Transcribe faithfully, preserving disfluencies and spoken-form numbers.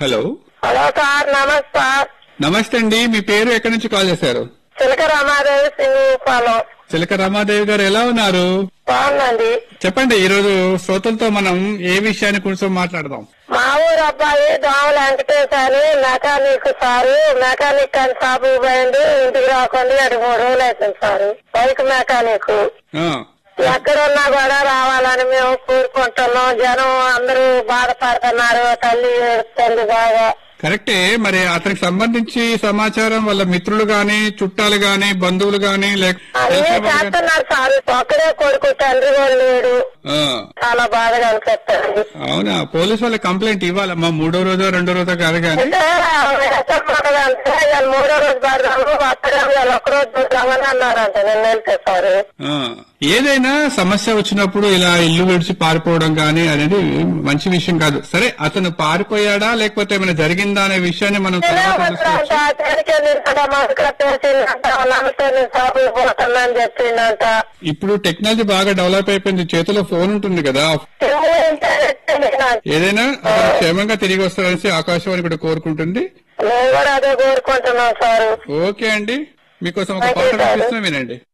Hello hello sir, నమస్తే. నమస్తే అండి. మీ పేరు ఎక్కడి నుంచి కాల్ చేశారు? చిలక రమాదేవి సింగపాలెం. చిలక రమాదేవి గారు ఎలా ఉన్నారు? బాగుందండి. చెప్పండి, ఈ రోజు శ్రోతలతో మనం ఏ విషయాన్ని గురించి మాట్లాడదాం? మా ఊరు అబ్బాయి దోమల వెంకటేష్ అని మెకానిక్ సారు మెకానిక్ అని షాపు పోయింది. ఇంటికి రాకుండా అది మూడు రోజులు అవుతుంది సారు. Bike mechanic. ఆ, ఎక్కడున్నా కూడా రావాలని మేము కోరుకుంటున్నాం. జనం అందరూ బాధపడుతున్నారు. తల్లి ఏడుస్తుంది బాగా. కరెక్టే. మరి అతనికి సంబంధించి సమాచారం వాళ్ళ మిత్రులు గాని, చుట్టాలు గాని, బంధువులు గాని లేక అదే చేస్తున్నారు సార్. ఒక్కడే కొడుకు, తండ్రి వాళ్ళు లేడు. ఆ, చాలా బాధగా అనిపిస్తుంది. అవునా? పోలీసు వాళ్ళ కంప్లైంట్ ఇవ్వాలమ్మా. మూడో రోజో రెండో రోజో కాదు గాని. అంటే అంటే ఇవాళ మూడో రోజు పడదాము, వస్తాము, ఇవాళ ఒక్క రోజు చూద్దామని అన్నారంట. నేను వెళ్తే సార్, ఆ, ఏదైనా సమస్య వచ్చినప్పుడు ఇలా ఇల్లు విడిచి పారిపోవడం గానీ అనేది మంచి విషయం కాదు. సరే, అతను పారిపోయాడా లేకపోతే ఏమైనా జరిగిందా అనే విషయాన్ని మనం తర్వాత చూసుకోవచ్చు. పోతుందని చెప్పిందంట. ఇప్పుడు టెక్నాలజీ బాగా డెవలప్ అయిపోయింది. చేతిలో ఫోన్ ఉంటుంది కదా. ఏదైనా అతను క్షేమంగా తిరిగి వస్తారనేసి ఆకాశవాణి కూడా కోరుకుంటుంది. మేము కూడా అదే కోరుకుంటున్నాం సార్. ఓకే అండి, మీకోసం ఒక పాట వినిపిస్తున్నా, వినండి.